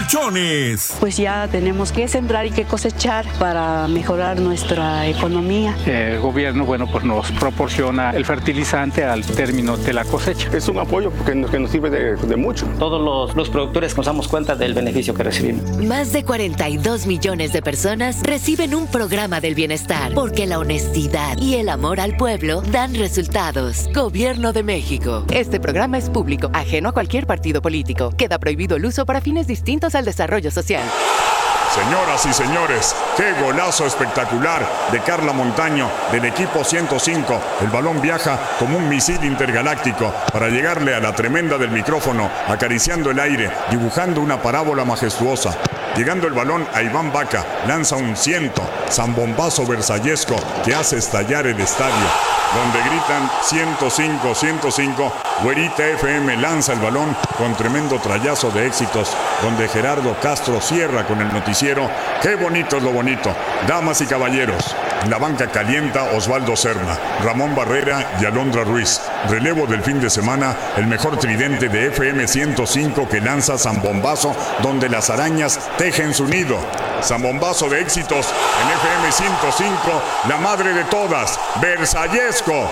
Colchones. Pues ya tenemos que sembrar y que cosechar para mejorar nuestra economía. El gobierno, pues nos proporciona el fertilizante al término de la cosecha. Es un apoyo que nos sirve de mucho. Todos los productores nos damos cuenta del beneficio que recibimos. Más de 42 millones de personas reciben un programa del bienestar porque la honestidad y el amor al pueblo dan resultados. Gobierno de México. Este programa es público, ajeno a cualquier partido político. Queda prohibido el uso para fines distintos al desarrollo social. Señoras y señores, qué golazo espectacular de Carla Montaño del equipo 105. El balón viaja como un misil intergaláctico para llegarle a la tremenda del micrófono, acariciando el aire, dibujando una parábola majestuosa. Llegando el balón a Iván Vaca, lanza un zambombazo versallesco que hace estallar el estadio, donde gritan 105, 105. Güerita FM lanza el balón con tremendo trayazo de éxitos, donde Gerardo Castro cierra con el noticiero. ¡Qué bonito es lo bonito! Damas y caballeros, en la banca calienta Osvaldo Serna, Ramón Barrera y Alondra Ruiz. Relevo del fin de semana, el mejor tridente de FM 105 que lanza Zambombazo, donde las arañas tejen su nido. Zambombazo de éxitos en FM 105, la madre de todas, Versallesco.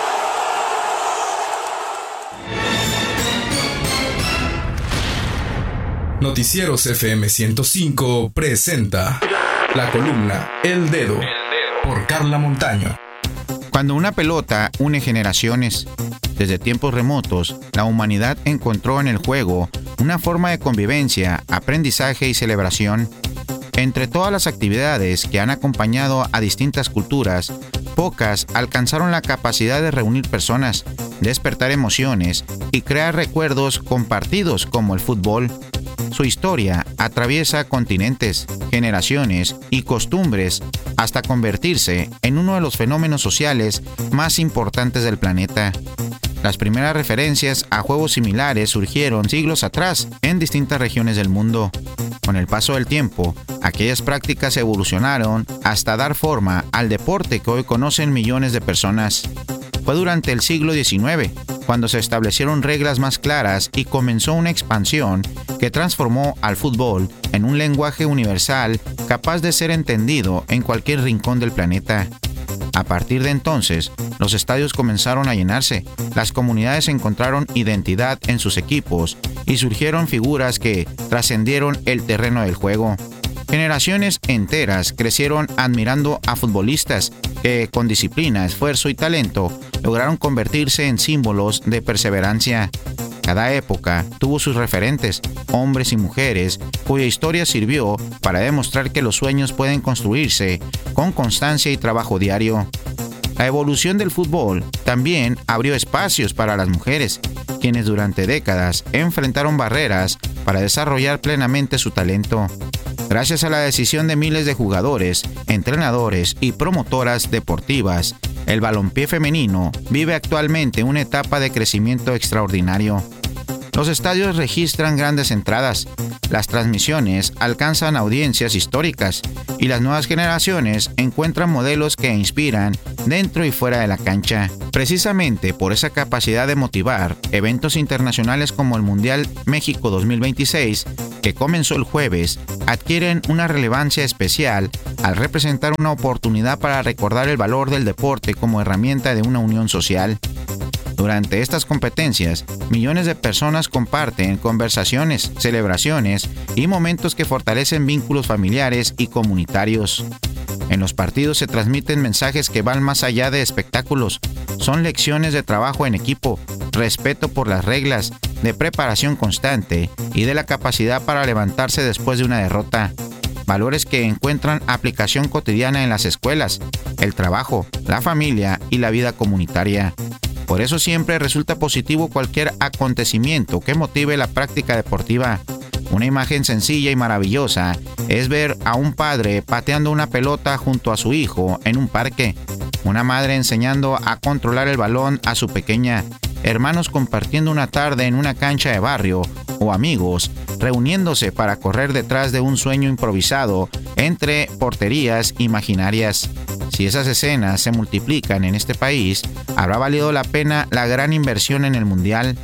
Noticieros FM 105 presenta la columna El Dedo por Carla Montaño. Cuando una pelota une generaciones, desde tiempos remotos, la humanidad encontró en el juego una forma de convivencia, aprendizaje y celebración. Entre todas las actividades que han acompañado a distintas culturas, pocas alcanzaron la capacidad de reunir personas, despertar emociones y crear recuerdos compartidos como el fútbol. Su historia atraviesa continentes, generaciones y costumbres hasta convertirse en uno de los fenómenos sociales más importantes del planeta. Las primeras referencias a juegos similares surgieron siglos atrás en distintas regiones del mundo. Con el paso del tiempo, aquellas prácticas evolucionaron hasta dar forma al deporte que hoy conocen millones de personas. Fue durante el siglo XIX cuando se establecieron reglas más claras y comenzó una expansión que transformó al fútbol en un lenguaje universal capaz de ser entendido en cualquier rincón del planeta. A partir de entonces, los estadios comenzaron a llenarse, las comunidades encontraron identidad en sus equipos y surgieron figuras que trascendieron el terreno del juego. Generaciones enteras crecieron admirando a futbolistas que, con disciplina, esfuerzo y talento, lograron convertirse en símbolos de perseverancia. Cada época tuvo sus referentes, hombres y mujeres, cuya historia sirvió para demostrar que los sueños pueden construirse con constancia y trabajo diario. La evolución del fútbol también abrió espacios para las mujeres, quienes durante décadas enfrentaron barreras para desarrollar plenamente su talento. Gracias a la decisión de miles de jugadores, entrenadores y promotoras deportivas, el balompié femenino vive actualmente una etapa de crecimiento extraordinario. Los estadios registran grandes entradas, las transmisiones alcanzan audiencias históricas y las nuevas generaciones encuentran modelos que inspiran dentro y fuera de la cancha. Precisamente por esa capacidad de motivar, eventos internacionales como el Mundial México 2026, que comenzó el jueves, adquieren una relevancia especial al representar una oportunidad para recordar el valor del deporte como herramienta de una unión social. Durante estas competencias, millones de personas comparten conversaciones, celebraciones y momentos que fortalecen vínculos familiares y comunitarios. En los partidos se transmiten mensajes que van más allá de espectáculos. Son lecciones de trabajo en equipo, respeto por las reglas, de preparación constante y de la capacidad para levantarse después de una derrota. Valores que encuentran aplicación cotidiana en las escuelas, el trabajo, la familia y la vida comunitaria. Por eso siempre resulta positivo cualquier acontecimiento que motive la práctica deportiva. Una imagen sencilla y maravillosa es ver a un padre pateando una pelota junto a su hijo en un parque, una madre enseñando a controlar el balón a su pequeña, hermanos compartiendo una tarde en una cancha de barrio o amigos reuniéndose para correr detrás de un sueño improvisado entre porterías imaginarias. Si esas escenas se multiplican en este país, habrá valido la pena la gran inversión en el Mundial.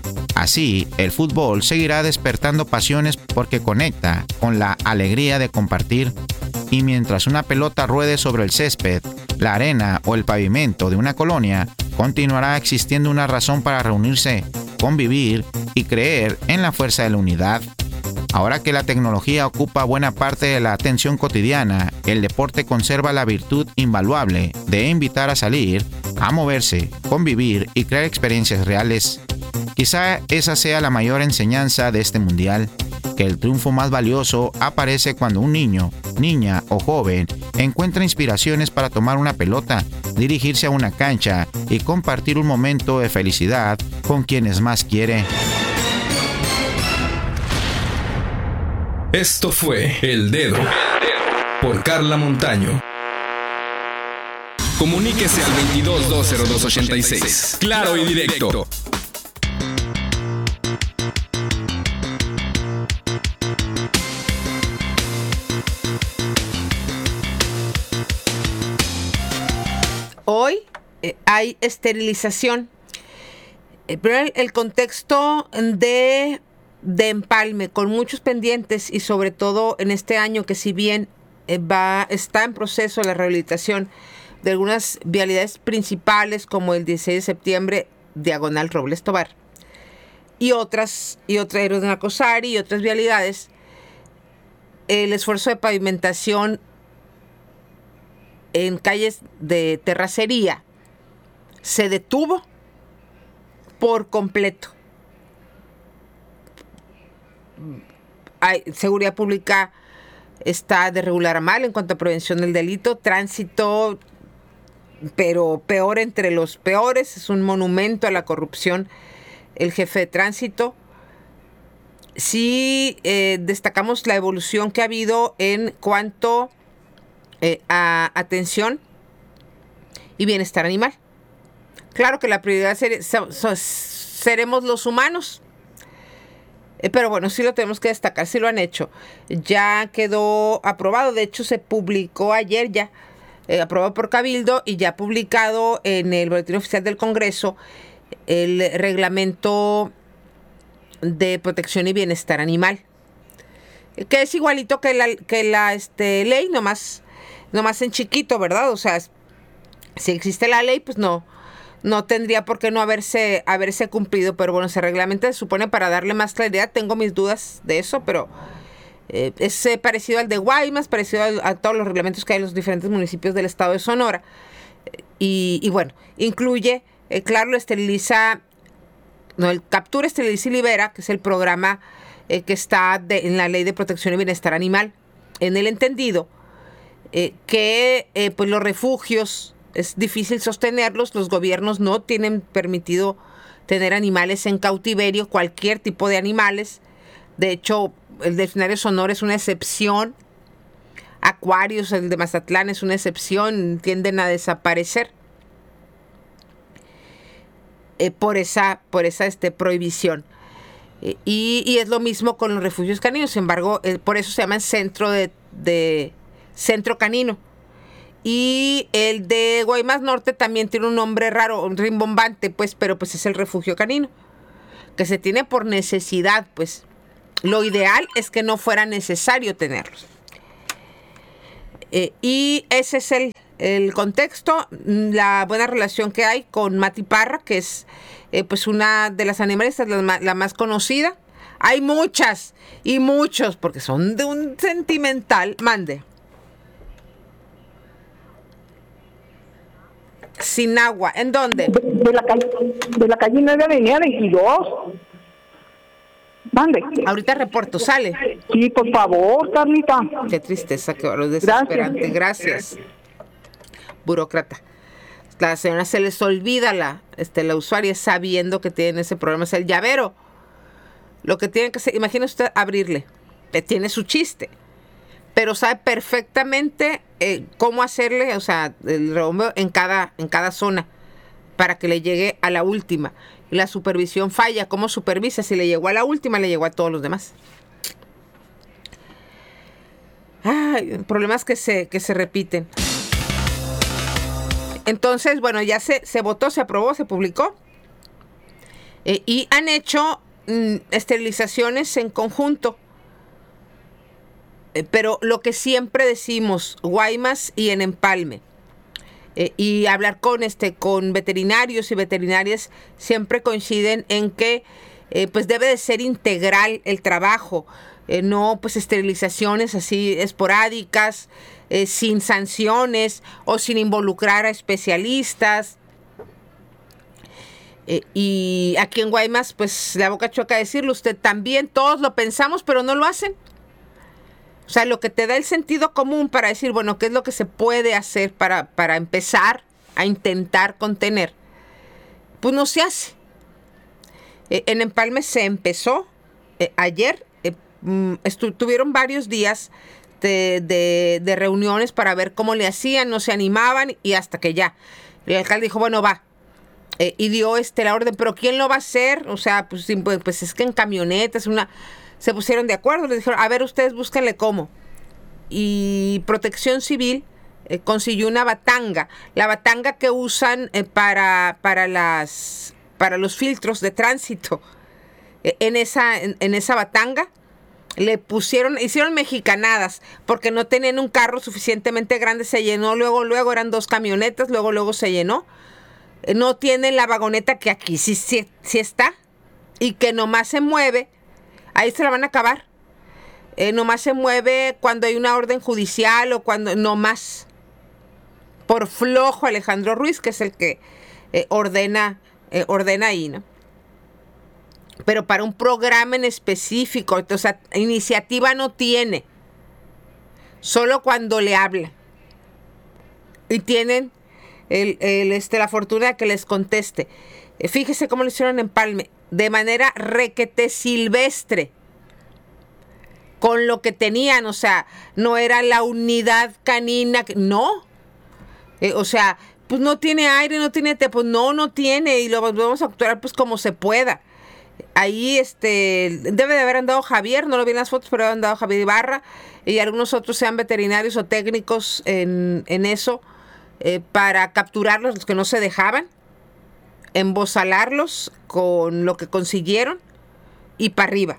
Así, el fútbol seguirá despertando pasiones porque conecta con la alegría de compartir. Y mientras una pelota ruede sobre el césped, la arena o el pavimento de una colonia, continuará existiendo una razón para reunirse, convivir y creer en la fuerza de la unidad. Ahora que la tecnología ocupa buena parte de la atención cotidiana, el deporte conserva la virtud invaluable de invitar a salir, a moverse, convivir y crear experiencias reales. Quizá esa sea la mayor enseñanza de este mundial, que el triunfo más valioso aparece cuando un niño, niña o joven encuentra inspiraciones para tomar una pelota, dirigirse a una cancha y compartir un momento de felicidad con quienes más quiere. Esto fue El Dedo por Carla Montaño. Comuníquese al 22-202-86. Claro y directo. Hoy hay esterilización. Pero el contexto de empalme, con muchos pendientes y sobre todo en este año que si bien está en proceso la rehabilitación de algunas vialidades principales como el 16 de septiembre, diagonal Robles Tobar, y otras Héroes de Nacosari y otras vialidades, el esfuerzo de pavimentación en calles de terracería se detuvo por completo. Seguridad Pública está de regular a mal en cuanto a prevención del delito. Tránsito, pero peor entre los peores, es un monumento a la corrupción el jefe de tránsito. Sí, destacamos la evolución que ha habido en cuanto a atención y bienestar animal. Claro que la prioridad seremos los humanos. Pero bueno, sí lo tenemos que destacar, sí lo han hecho. Ya quedó aprobado, de hecho se publicó ayer ya, aprobado por Cabildo y ya publicado en el Boletín Oficial del Congreso el Reglamento de Protección y Bienestar Animal, que es igualito que la ley, nomás en chiquito, ¿verdad? O sea, si existe la ley, pues no tendría por qué no haberse cumplido, pero bueno, ese reglamento se supone para darle más claridad. Tengo mis dudas de eso, pero es parecido al de Guaymas, parecido a todos los reglamentos que hay en los diferentes municipios del estado de Sonora. Y bueno, incluye, claro, el Captura, Esteriliza y Libera, que es el programa que está en la Ley de Protección y Bienestar Animal, en el entendido que pues los refugios es difícil sostenerlos, los gobiernos no tienen permitido tener animales en cautiverio, cualquier tipo de animales. De hecho, el delfinario Sonora es una excepción, acuarios, el de Mazatlán es una excepción, tienden a desaparecer por esa prohibición. Y es lo mismo con los refugios caninos. Sin embargo, por eso se llaman centro canino. Y el de Guaymas Norte también tiene un nombre raro, un rimbombante, pues, pero pues es el refugio canino, que se tiene por necesidad, pues. Lo ideal es que no fuera necesario tenerlos. Y ese es el contexto, la buena relación que hay con Mati Parra, que es pues una de las animalistas, la más conocida. Hay muchas y muchos, porque son de un sentimental. Mande. Sin agua. ¿En dónde? De la calle 9 Avenida 22. Mande. Ahorita reporto, ¿sale? Sí, por favor, Carlita. Qué tristeza, qué valor desesperante. Gracias. Burócrata. La señora se les olvida la usuaria sabiendo que tiene ese problema. Es el llavero. Lo que tiene que hacer, imagine usted abrirle. Tiene su chiste. Pero sabe perfectamente cómo hacerle, o sea, el rebombeo en cada zona para que le llegue a la última. Y la supervisión falla. ¿Cómo supervisa? Si le llegó a la última, le llegó a todos los demás. Problemas que se repiten. Entonces, bueno, ya se votó, se aprobó, se publicó. Y han hecho esterilizaciones en conjunto. Pero lo que siempre decimos, Guaymas y en Empalme, y hablar con veterinarios y veterinarias, siempre coinciden en que pues debe de ser integral el trabajo, no pues esterilizaciones así esporádicas, sin sanciones o sin involucrar a especialistas. Y aquí en Guaymas, pues la boca choca decirlo, usted también, todos lo pensamos, pero no lo hacen. O sea, lo que te da el sentido común para decir, bueno, ¿qué es lo que se puede hacer para empezar a intentar contener? Pues no se hace. En Empalme se empezó ayer. Tuvieron varios días de reuniones para ver cómo le hacían, no se animaban y hasta que ya. El alcalde dijo, bueno, va. Y dio la orden, pero ¿quién lo va a hacer? O sea, pues es que en camionetas, se pusieron de acuerdo, les dijeron, a ver, ustedes búsquenle cómo. Y Protección Civil consiguió una batanga, la batanga que usan para los filtros de tránsito. En esa batanga hicieron mexicanadas, porque no tenían un carro suficientemente grande, se llenó, luego eran 2 camionetas, luego se llenó. No tienen la vagoneta que aquí sí está, y que nomás se mueve. Ahí se la van a acabar. Nomás se mueve cuando hay una orden judicial o cuando nomás. Por flojo Alejandro Ruiz, que es el que ordena ahí, ¿no? Pero para un programa en específico, o sea, iniciativa no tiene. Solo cuando le habla. Y tienen la fortuna de que les conteste. Fíjese cómo lo hicieron en Empalme. De manera requete silvestre, con lo que tenían, o sea, no era la unidad canina, no, o sea, pues no tiene aire, no tiene pues no tiene, y lo vamos a actuar pues como se pueda. Ahí debe de haber andado Javier, no lo vi en las fotos, pero debe haber andado Javier Ibarra, y algunos otros sean veterinarios o técnicos en eso, para capturarlos, los que no se dejaban, embosalarlos con lo que consiguieron y para arriba.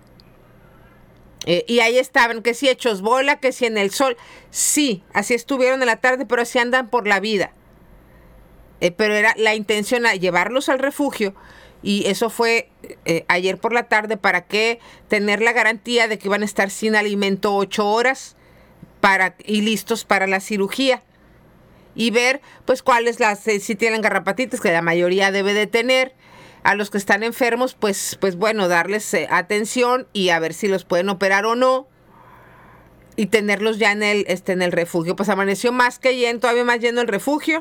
Y ahí estaban, que si hechos bola, que si en el sol. Sí, así estuvieron en la tarde, pero así andan por la vida. Pero era la intención a llevarlos al refugio, y eso fue ayer por la tarde, para que tener la garantía de que iban a estar sin alimento 8 horas y listos para la cirugía. Y ver, pues, cuáles si tienen garrapatitis, que la mayoría debe de tener. A los que están enfermos, pues bueno, darles atención y a ver si los pueden operar o no. Y tenerlos ya en el refugio. Pues amaneció más que lleno, todavía más lleno el refugio.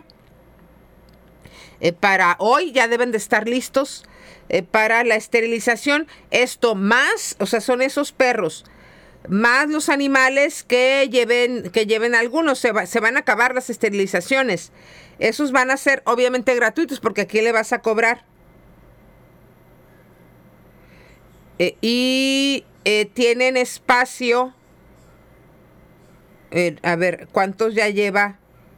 Para hoy ya deben de estar listos para la esterilización. Esto más, o sea, son esos perros, más los animales que lleven algunos. Se van a acabar las esterilizaciones. Esos van a ser obviamente gratuitos, porque aquí le vas a cobrar. Tienen espacio. A ver, ¿cuántos ya lleva?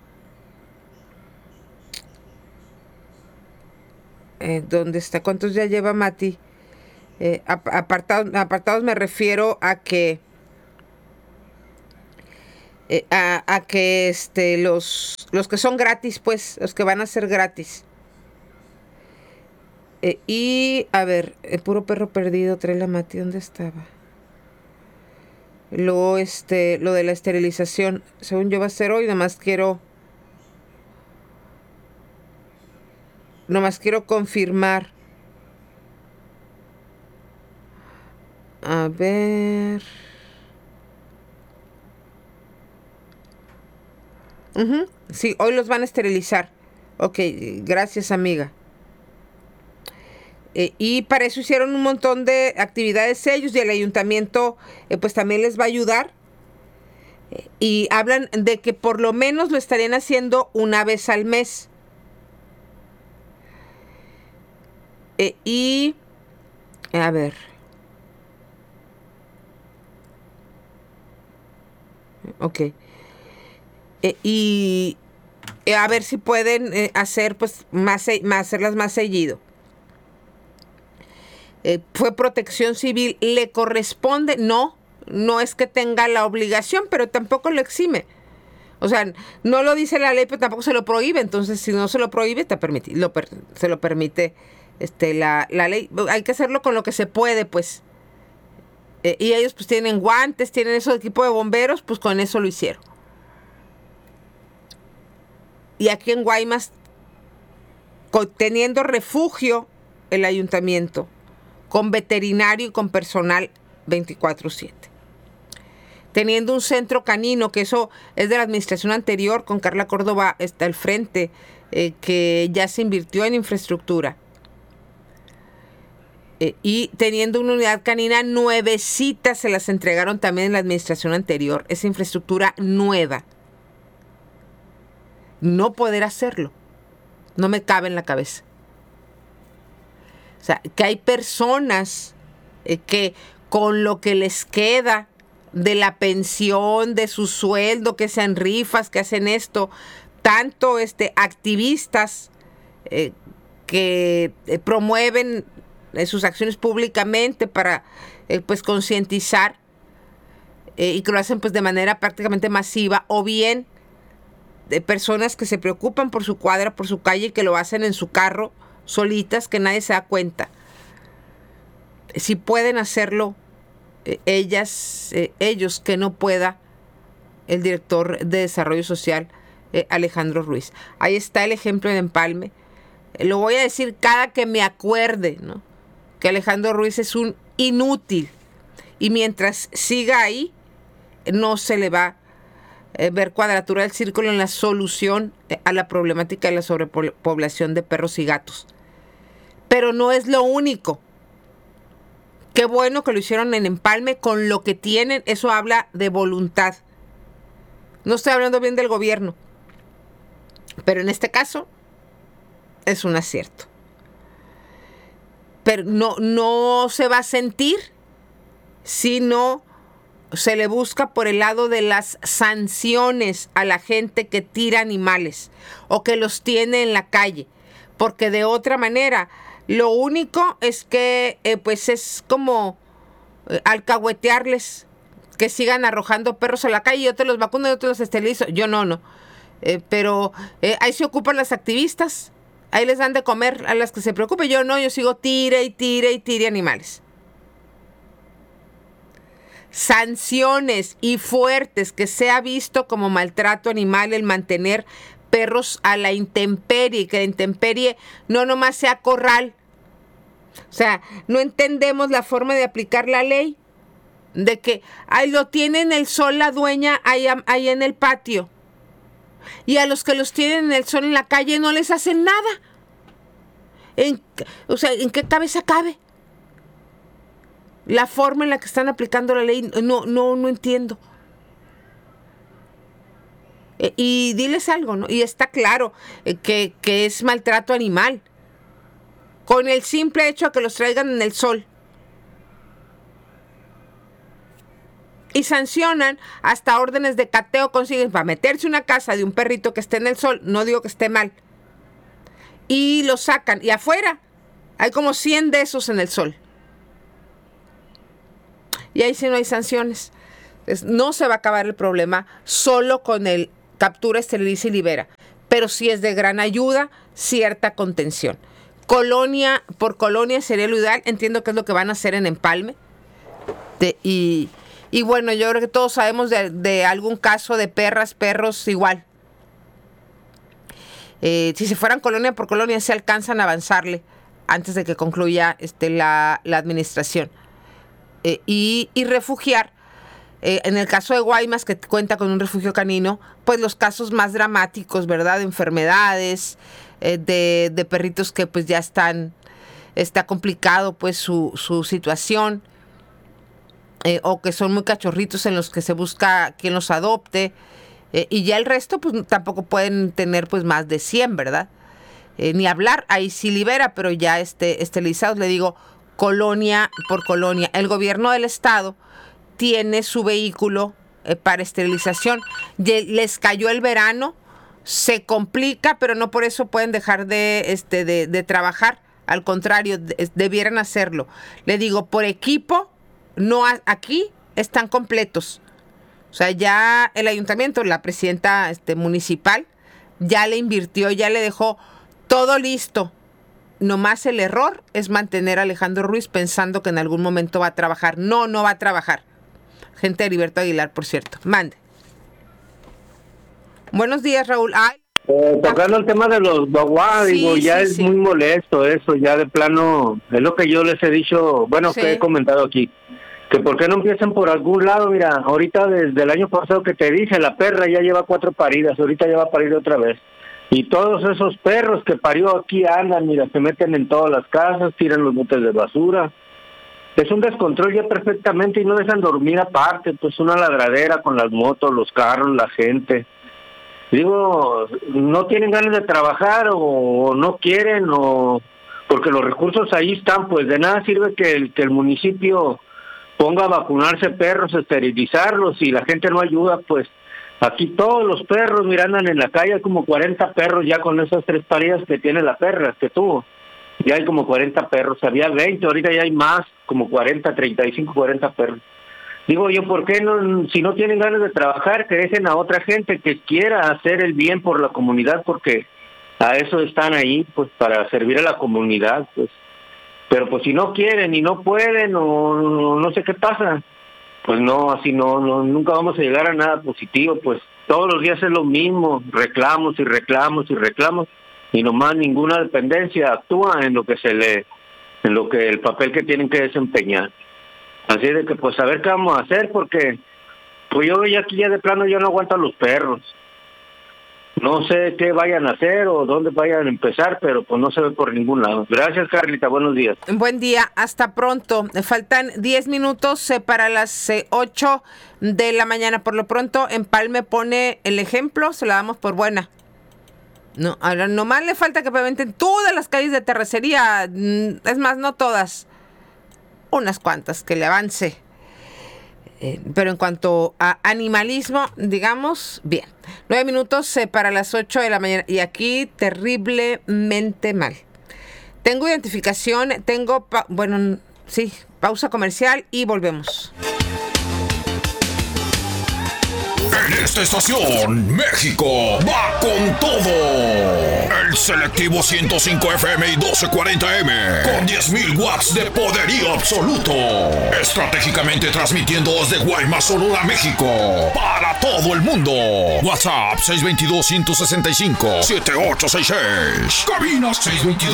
¿Dónde está? ¿Cuántos ya lleva Mati? Apartados me refiero a que los que son gratis, pues, los que van a ser gratis. Y a ver, el puro perro perdido, trae la Mati, ¿dónde estaba? Lo de la esterilización, según yo va a ser hoy, nomás quiero confirmar. A ver. Sí, hoy los van a esterilizar. Ok, gracias, amiga. Y para eso hicieron un montón de actividades ellos, y el ayuntamiento pues también les va a ayudar. Y hablan de que por lo menos lo estarían haciendo una vez al mes. Y a ver. Ok. Y a ver si pueden hacer pues hacerlas más seguido. fue Protección Civil, ¿le corresponde? No es que tenga la obligación, pero tampoco lo exime. O sea, no lo dice la ley, pero tampoco se lo prohíbe. Entonces, si no se lo prohíbe, se lo permite la ley. Hay que hacerlo con lo que se puede, pues. Y ellos pues tienen guantes, tienen esos equipos de bomberos, pues con eso lo hicieron. Y aquí en Guaymas, teniendo refugio el ayuntamiento, con veterinario y con personal 24/7. Teniendo un centro canino, que eso es de la administración anterior, con Carla Córdoba está al frente, que ya se invirtió en infraestructura. Y teniendo una unidad canina nuevecita, se las entregaron también en la administración anterior. Esa infraestructura nueva. No poder hacerlo, no me cabe en la cabeza. O sea, que hay personas que con lo que les queda de la pensión, de su sueldo, que sean rifas, que hacen esto, tanto activistas que promueven sus acciones públicamente para pues concientizar y que lo hacen pues de manera prácticamente masiva, o bien de personas que se preocupan por su cuadra, por su calle, y que lo hacen en su carro solitas, que nadie se da cuenta. Si pueden hacerlo ellos, que no pueda el director de Desarrollo Social, Alejandro Ruiz. Ahí está el ejemplo de Empalme. Lo voy a decir cada que me acuerde, ¿no? Que Alejandro Ruiz es un inútil, y mientras siga ahí no se le va a ver cuadratura del círculo en la solución a la problemática de la sobrepoblación de perros y gatos. Pero no es lo único. Qué bueno que lo hicieron en Empalme con lo que tienen. Eso habla de voluntad. No estoy hablando bien del gobierno, pero en este caso es un acierto. Pero no se va a sentir si no se le busca por el lado de las sanciones a la gente que tira animales o que los tiene en la calle, porque de otra manera lo único es que pues es como alcahuetearles, que sigan arrojando perros a la calle. Yo te los vacuno, yo te los esterilizo. Yo no. Pero ahí se ocupan las activistas, ahí les dan de comer a las que se preocupen. Yo no, yo sigo tire animales. Sanciones y fuertes, que sea visto como maltrato animal el mantener perros a la intemperie, que la intemperie no nomás sea corral. O sea, no entendemos la forma de aplicar la ley, de que ahí lo tiene en el sol la dueña ahí en el patio, y a los que los tienen en el sol en la calle no les hacen nada. O sea, ¿en qué cabeza cabe la forma en la que están aplicando la ley? No entiendo. Y diles algo, ¿no? Y está claro que es maltrato animal, con el simple hecho de que los traigan en el sol. Y sancionan, hasta órdenes de cateo consiguen para meterse a una casa de un perrito que esté en el sol. No digo que esté mal. Y lo sacan. Y afuera hay como 100 de esos en el sol. Y ahí sí no hay sanciones. Entonces, no se va a acabar el problema solo con el captura, esteriliza y libera. Pero sí es de gran ayuda cierta contención. Colonia por colonia sería lo ideal. Entiendo que es lo que van a hacer en Empalme. Y bueno, yo creo que todos sabemos de algún caso de perros igual. Si se fueran colonia por colonia, se alcanzan a avanzarle antes de que concluya la administración. Y refugiar, en el caso de Guaymas, que cuenta con un refugio canino, pues los casos más dramáticos, ¿verdad? De enfermedades, de perritos que pues ya está complicado pues su situación. O que son muy cachorritos en los que se busca quien los adopte, y ya el resto pues tampoco pueden tener pues más de 100, ¿verdad? Ni hablar, ahí sí libera, pero ya esterilizados, le digo, colonia por colonia. El gobierno del estado tiene su vehículo para esterilización. Les cayó el verano, se complica, pero no por eso pueden dejar de trabajar. Al contrario, debieran hacerlo. Le digo, por equipo, no aquí están completos. O sea, ya el ayuntamiento, la presidenta municipal, ya le invirtió, ya le dejó todo listo. Nomás el error es mantener a Alejandro Ruiz pensando que en algún momento va a trabajar. No va a trabajar. Gente de Heriberto Aguilar, por cierto. Mande. Buenos días, Raúl. Tocando el tema de los Baguá, es muy molesto eso, ya de plano, es lo que yo les he dicho, que he comentado aquí, que por qué no empiezan por algún lado. Mira, ahorita desde el año pasado que te dije, la perra ya lleva 4 paridas, ahorita ya va a parir otra vez. Y todos esos perros que parió aquí andan, mira, se meten en todas las casas, tiran los botes de basura. Es un descontrol ya perfectamente y no dejan dormir aparte, pues una ladradera con las motos, los carros, la gente. Digo, no tienen ganas de trabajar o no quieren, o porque los recursos ahí están, pues de nada sirve que el municipio ponga a vacunarse perros, esterilizarlos, y la gente no ayuda. Pues aquí todos los perros, mira, andan en la calle, hay como 40 perros ya con esas 3 paridas que tiene la perra, que tuvo. Ya hay como 40 perros, había 20, ahorita ya hay más, como 40, 35, 40 perros. Digo yo, ¿por qué no, si no tienen ganas de trabajar, que dejen a otra gente que quiera hacer el bien por la comunidad? Porque a eso están ahí, pues para servir a la comunidad, pues. Pero pues si no quieren y no pueden o no sé qué pasa, pues no, así no, nunca vamos a llegar a nada positivo. Pues todos los días es lo mismo, reclamos y nomás ninguna dependencia actúa en lo que el papel que tienen que desempeñar. Así de que pues a ver qué vamos a hacer, porque pues yo ya aquí ya de plano yo no aguanto a los perros. No sé qué vayan a hacer o dónde vayan a empezar, pero pues no se ve por ningún lado. Gracias, Carlita, buenos días. Buen día, hasta pronto. Faltan 10 minutos para las 8 de la mañana. Por lo pronto, Empalme pone el ejemplo, se la damos por buena. No, ahora nomás le falta que paventen todas las calles de terracería, es más, no todas, unas cuantas, que le avance. Pero en cuanto a animalismo, digamos, bien. 9 minutos para las 8 de la mañana. Y aquí terriblemente mal. Tengo identificación, pausa comercial y volvemos. En esta estación, México va con todo. El selectivo 105 FM y 1240M con 10.000 watts de poderío absoluto. Estratégicamente transmitiendo desde Guaymas, Sonora, México, para todo el mundo. WhatsApp 622-165-7866. Cabinas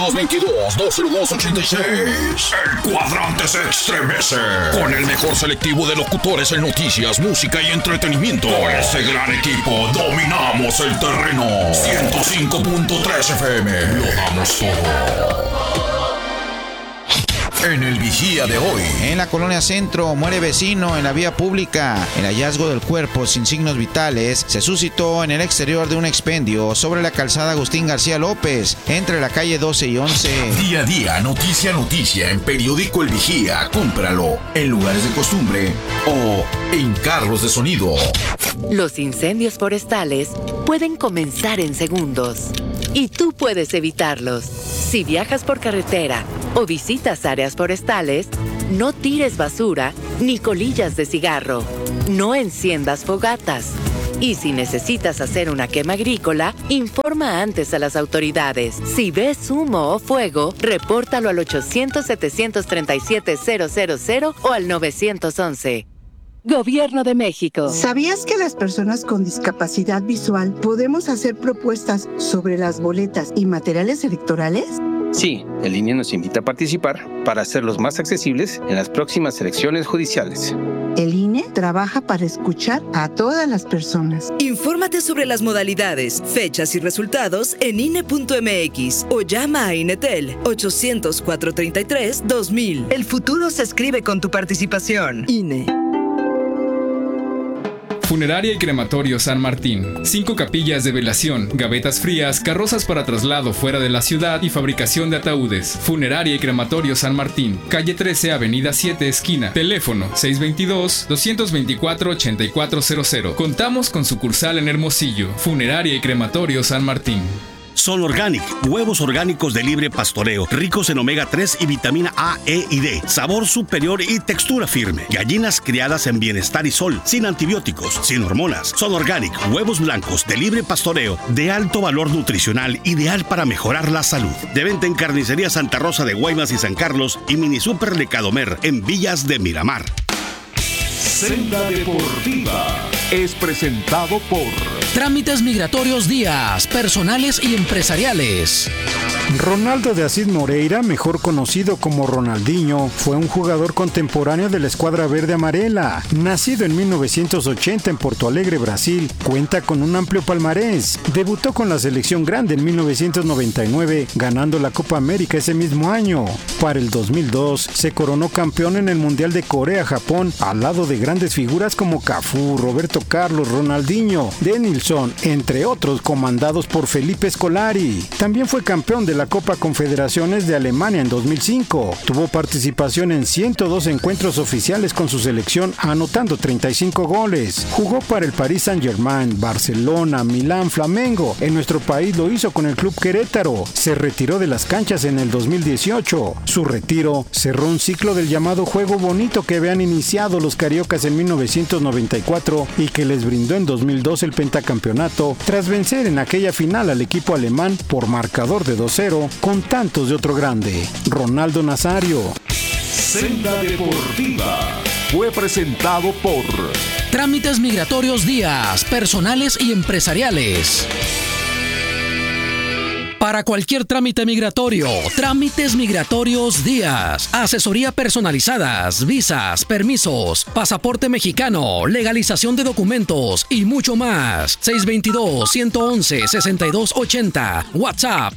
622-22-20286. El cuadrante se estremece con el mejor selectivo de locutores en noticias, música y entretenimiento. Con ese gran equipo dominamos el terreno. 105.3 FM. Lo damos todo. En el Vigía de hoy. En la colonia Centro muere vecino en la vía pública. El hallazgo del cuerpo sin signos vitales se suscitó en el exterior de un expendio sobre la calzada Agustín García López, entre la calle 12 y 11. Día a día, noticia a noticia, en Periódico El Vigía. Cómpralo en lugares de costumbre o en carros de sonido. Los incendios forestales pueden comenzar en segundos y tú puedes evitarlos. Si viajas por carretera o visitas áreas forestales, no tires basura ni colillas de cigarro. No enciendas fogatas. Y si necesitas hacer una quema agrícola, informa antes a las autoridades. Si ves humo o fuego, repórtalo al 800-737-000 o al 911. Gobierno de México. ¿Sabías que las personas con discapacidad visual podemos hacer propuestas sobre las boletas y materiales electorales? Sí, el INE nos invita a participar para hacerlos más accesibles en las próximas elecciones judiciales. El INE trabaja para escuchar a todas las personas. Infórmate sobre las modalidades, fechas y resultados en INE.mx o llama a INETEL 800-433-2000. El futuro se escribe con tu participación. INE. Funeraria y Crematorio San Martín. 5 capillas de velación, gavetas frías, carrozas para traslado fuera de la ciudad y fabricación de ataúdes. Funeraria y Crematorio San Martín. Calle 13, Avenida 7, esquina. Teléfono 622-224-8400. Contamos con sucursal en Hermosillo. Funeraria y Crematorio San Martín. Son Organic, huevos orgánicos de libre pastoreo, ricos en omega 3 y vitamina A, E y D, sabor superior y textura firme. Gallinas criadas en bienestar y sol, sin antibióticos, sin hormonas. Son Organic, huevos blancos de libre pastoreo, de alto valor nutricional, ideal para mejorar la salud. De venta en Carnicería Santa Rosa de Guaymas y San Carlos y Mini Super de Cadomer en Villas de Miramar. Senda Deportiva es presentado por Trámites Migratorios Díaz, personales y empresariales. Ronaldo de Asís Moreira, mejor conocido como Ronaldinho, fue un jugador contemporáneo de la escuadra verde amarela. Nacido en 1980 en Porto Alegre, Brasil, cuenta con un amplio palmarés. Debutó con la selección grande en 1999, ganando la Copa América ese mismo año. Para el 2002, se coronó campeón en el Mundial de Corea-Japón, al lado de grandes figuras como Cafú, Roberto Carlos, Ronaldinho, Denilson, entre otros, comandados por Felipe Scolari. También fue campeón de la Copa Confederaciones de Alemania en 2005. Tuvo participación en 102 encuentros oficiales con su selección, anotando 35 goles. Jugó para el Paris Saint-Germain, Barcelona, Milán, Flamengo. En nuestro país lo hizo con el Club Querétaro. Se retiró de las canchas en el 2018. Su retiro cerró un ciclo del llamado juego bonito que habían iniciado los cariocas en 1994 y que les brindó en 2002 el pentacampeonato, tras vencer en aquella final al equipo alemán por marcador de 2-0 con tantos de otro grande, Ronaldo Nazario. Senda Deportiva fue presentado por Trámites Migratorios Díaz, personales y empresariales. Para cualquier trámite migratorio, Trámites Migratorios Díaz. Asesoría personalizadas, visas, permisos, pasaporte mexicano, legalización de documentos y mucho más. 622-111-6280. WhatsApp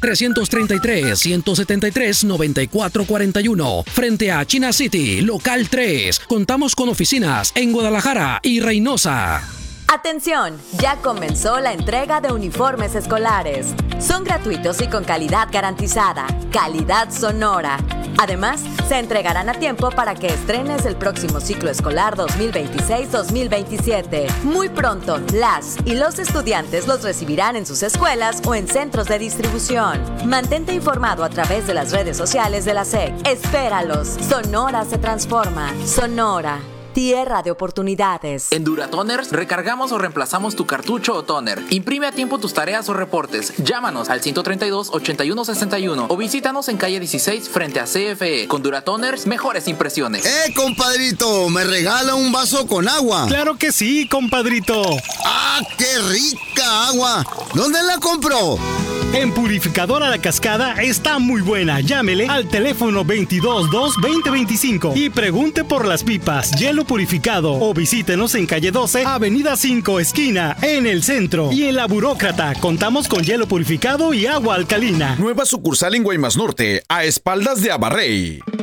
333-173-9441. Frente a China City, local 3. Contamos con oficinas en Guadalajara y Reynosa. Atención, ya comenzó la entrega de uniformes escolares. Son gratuitos y con calidad garantizada. Calidad Sonora. Además, se entregarán a tiempo para que estrenes el próximo ciclo escolar 2026-2027. Muy pronto, las y los estudiantes los recibirán en sus escuelas o en centros de distribución. Mantente informado a través de las redes sociales de la SEC. Espéralos. Sonora se transforma. Sonora. Tierra de oportunidades. En Duratoners recargamos o reemplazamos tu cartucho o toner. Imprime a tiempo tus tareas o reportes. Llámanos al 132-8161 o visítanos en calle 16 frente a CFE. Con Duratoners, mejores impresiones. Compadrito! ¿Me regala un vaso con agua? ¡Claro que sí, compadrito! ¡Ah, qué rica agua! ¿Dónde la compró? En Purificadora La Cascada está muy buena. Llámele al teléfono 222-2025 y pregunte por las pipas, hielo purificado, o visítenos en calle 12, avenida 5, esquina, en el centro. Y en La Burócrata contamos con hielo purificado y agua alcalina. Nueva sucursal en Guaymas Norte, a espaldas de Abarrey.